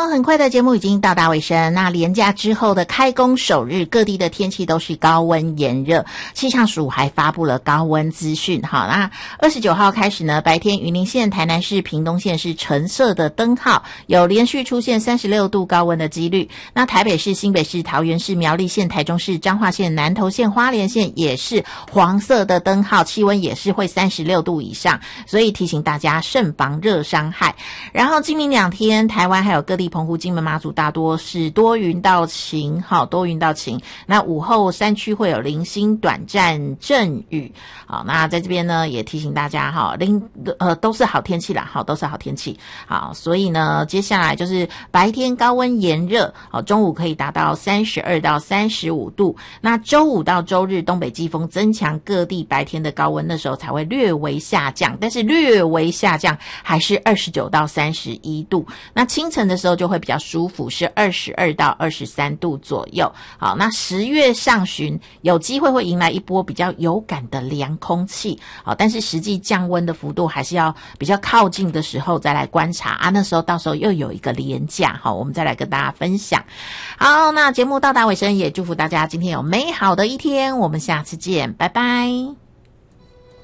很快的节目已经到达尾声。那连假之后的开工首日，各地的天气都是高温炎热，气象署还发布了高温资讯。好，那29号开始呢，白天云林县、台南市、屏东县是橙色的灯号，有连续出现36度高温的几率。那台北市、新北市、桃园市、苗栗县、台中市、彰化县、南投县、花莲县也是黄色的灯号，气温也是会36度以上，所以提醒大家慎防热伤害。然后今明2天，台湾还有各地澎湖、金门、马祖大多是多云到晴，好，多云到晴。那午后山区会有零星短暂阵雨。好，那在这边呢也提醒大家哈，都是好天气啦，好，都是好天气。好，所以呢接下来就是白天高温炎热，好，中午可以达到32到35度。那周五到周日东北季风增强，各地白天的高温那时候才会略微下降，但是略微下降还是29到31度。那清晨的时候就会比较舒服，是22到23度左右。好，那10月上旬有机会会迎来一波比较有感的凉空气，好，但是实际降温的幅度还是要比较靠近的时候再来观察啊，那时候到时候又有一个连假，好，我们再来跟大家分享。好，那节目到达尾声，也祝福大家今天有美好的一天，我们下次见，拜拜。